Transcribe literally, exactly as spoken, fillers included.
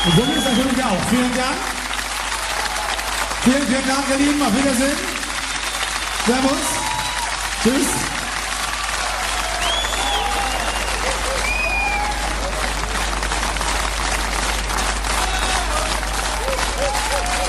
Und so ist natürlich auch. Vielen Dank. Vielen, vielen Dank, ihr Lieben. Auf Wiedersehen. Servus. Tschüss.